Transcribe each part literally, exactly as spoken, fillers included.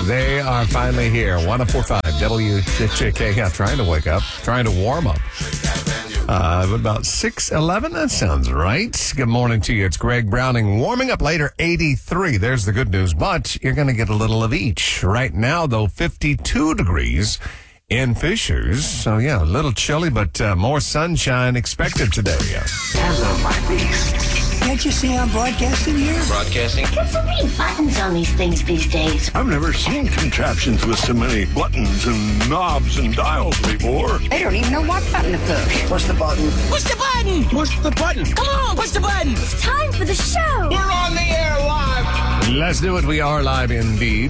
They are finally here. one oh four point five W J J K. Yeah, trying to wake up, trying to warm up. Uh, about six eleven, that sounds right. Good morning to you. It's Greg Browning. Warming up later, eighty-three. There's the good news, but you're going to get a little of each. Right now, though, fifty-two degrees in Fishers. So, yeah, a little chilly, but uh, more sunshine expected today. Hello, my beast. Can't you see I'm broadcasting here? Broadcasting? There's so many buttons on these things these days. I've never seen contraptions with so many buttons and knobs and dials before. They don't even know what button to push. Push the button. Push the button! Push the button. Come on, push the button! It's time for the show. We're on the air live. Let's do it. We are live indeed.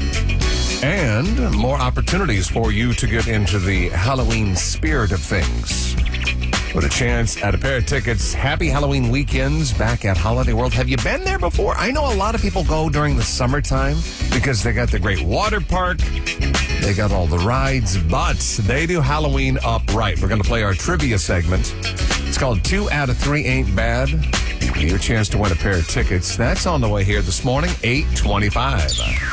And more opportunities for you to get into the Halloween spirit of things. With a chance at a pair of tickets. Happy Halloween weekends back at Holiday World. Have you been there before? I know a lot of people go during the summertime because they got the great water park. They got all the rides, but they do Halloween up right. We're going to play our trivia segment. It's called Two Out of Three Ain't Bad. Your chance to win a pair of tickets. That's on the way here this morning, eight twenty-five.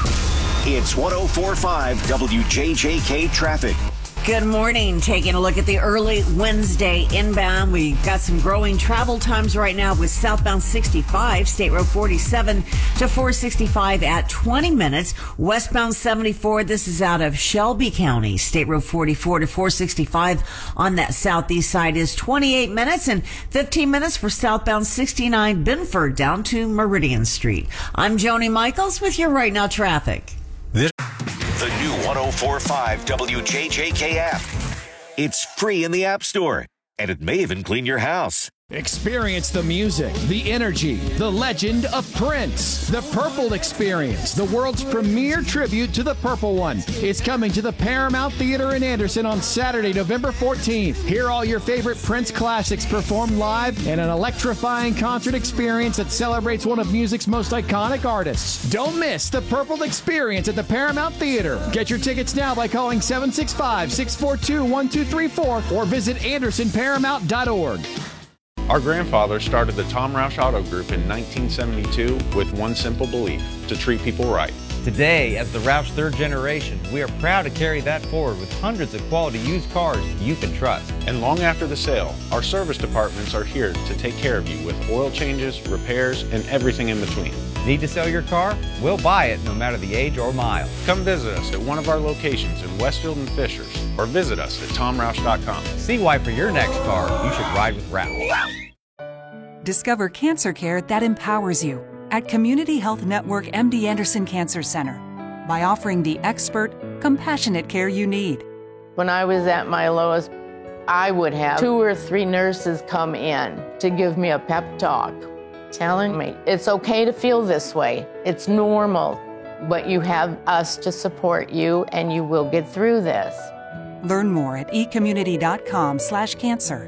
It's one oh four point five W J J K traffic. Good morning. Taking a look at the early Wednesday inbound. We've got some growing travel times right now with southbound sixty-five, State Road forty-seven to four sixty-five at twenty minutes. Westbound seventy-four, this is out of Shelby County. State Road forty-four to four sixty-five on that southeast side is twenty-eight minutes and fifteen minutes for southbound sixty-nine Binford down to Meridian Street. I'm Joni Michaels with your Right Now traffic. The new one oh four point five W J J K app. It's free in the App Store, and it may even clean your house. Experience the music, the energy, the legend of Prince. The Purple Experience, the world's premier tribute to the Purple One, is coming to the Paramount Theater in Anderson on Saturday, November fourteenth. Hear all your favorite Prince classics performed live in an electrifying concert experience that celebrates one of music's most iconic artists. Don't miss the Purple Experience at the Paramount Theater. Get your tickets now by calling seven six five, six four two, one two three four or visit anderson paramount dot org. Our grandfather started the Tom Roush Auto Group in nineteen seventy-two with one simple belief: to treat people right. Today, as the Roush third generation, we are proud to carry that forward with hundreds of quality used cars you can trust. And long after the sale, our service departments are here to take care of you with oil changes, repairs, and everything in between. Need to sell your car? We'll buy it no matter the age or mile. Come visit us at one of our locations in Westfield and Fishers, or visit us at tom roush dot com. See why for your next car, you should ride with Roush. Discover cancer care that empowers you at Community Health Network M D Anderson Cancer Center by offering the expert, compassionate care you need. When I was at my lowest, I would have two or three nurses come in to give me a pep talk, telling me it's okay to feel this way. It's normal, but you have us to support you and you will get through this. Learn more at e community dot com slash cancer.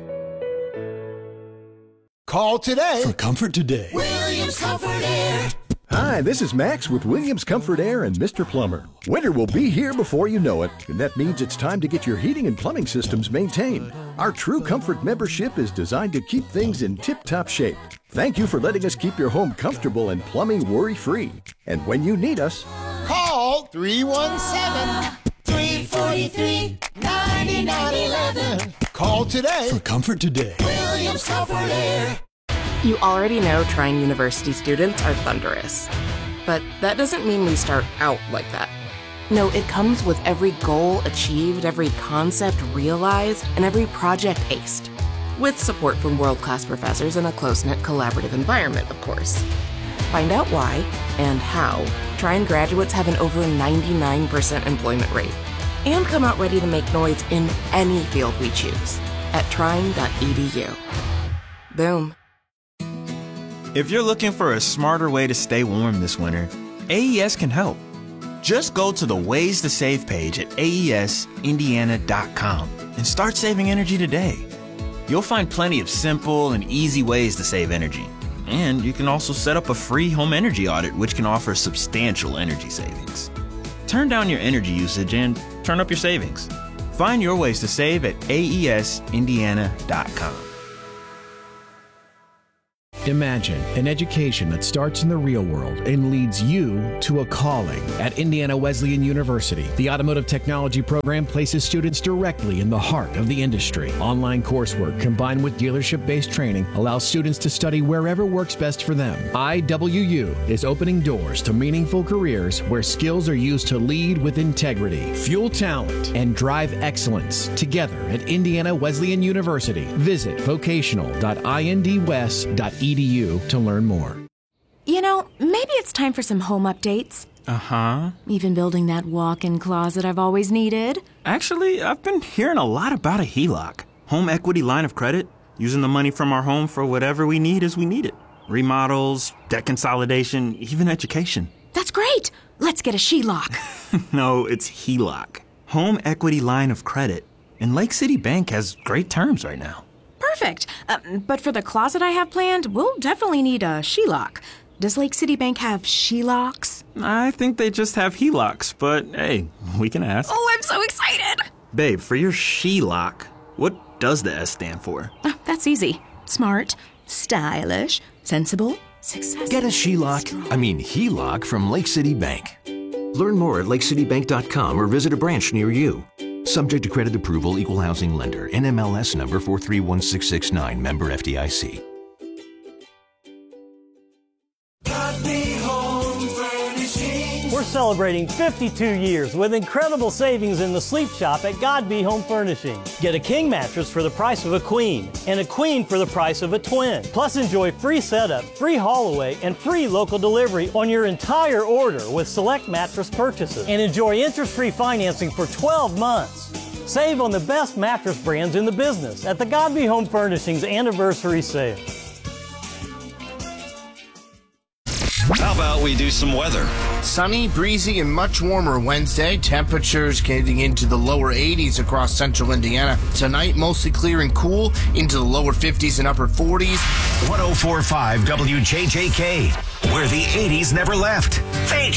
Call today for Comfort Today. Williams Comfort Air. Hi, this is Max with Williams Comfort Air and Mister Plumber. Winter will be here before you know it, and that means it's time to get your heating and plumbing systems maintained. Our True Comfort membership is designed to keep things in tip-top shape. Thank you for letting us keep your home comfortable and plumbing worry-free. And when you need us, call three one seven, three four three, nine nine one one. Call today for Comfort Today. Williams Comfort Air. You already know Trine University students are thunderous. But that doesn't mean we start out like that. No, it comes with every goal achieved, every concept realized, and every project aced. With support from world-class professors in a close-knit collaborative environment, of course. Find out why and how Trine graduates have an over ninety-nine percent employment rate. And come out ready to make noise in any field we choose at trine dot e d u. Boom. If you're looking for a smarter way to stay warm this winter, A E S can help. Just go to the Ways to Save page at A E S indiana dot com and start saving energy today. You'll find plenty of simple and easy ways to save energy. And you can also set up a free home energy audit, which can offer substantial energy savings. Turn down your energy usage and turn up your savings. Find your ways to save at A E S indiana dot com. Imagine an education that starts in the real world and leads you to a calling. At Indiana Wesleyan University, the Automotive Technology program places students directly in the heart of the industry. Online coursework combined with dealership-based training allows students to study wherever works best for them. I W U is opening doors to meaningful careers where skills are used to lead with integrity, fuel talent, and drive excellence together at Indiana Wesleyan University. Visit vocational dot I N D west dot E D U to learn more. You know, maybe it's time for some home updates. Uh-huh. Even building that walk-in closet I've always needed. Actually, I've been hearing a lot about a H E L O C. Home equity line of credit. Using the money from our home for whatever we need as we need it. Remodels, debt consolidation, even education. That's great! Let's get a H E L O C. No, it's H E L O C. Home equity line of credit. And Lake City Bank has great terms right now. Perfect. Uh, but for the closet I have planned, we'll definitely need a H E L O C. Does Lake City Bank have H E L O Cs? I think they just have H E L O Cs, but hey, we can ask. Oh, I'm so excited! Babe, for your H E L O C, what does the S stand for? Oh, that's easy. Smart, stylish, sensible, successful. Get a H E L O C, I mean H E L O C from Lake City Bank. Learn more at lake city bank dot com or visit a branch near you. Subject to credit approval, equal housing lender, N M L S number four three one six six nine, member F D I C. We're celebrating fifty-two years with incredible savings in the sleep shop at Godby Home Furnishing. Get a king mattress for the price of a queen and a queen for the price of a twin. Plus enjoy free setup, free haul away, and free local delivery on your entire order with select mattress purchases. And enjoy interest-free financing for twelve months. Save on the best mattress brands in the business at the Godby Home Furnishings Anniversary Sale. How about we do some weather? Sunny, breezy, and much warmer Wednesday. Temperatures getting into the lower eighties across central Indiana. Tonight, mostly clear and cool into the lower fifties and upper forties. one oh four point five W J J K, where the eighties never left.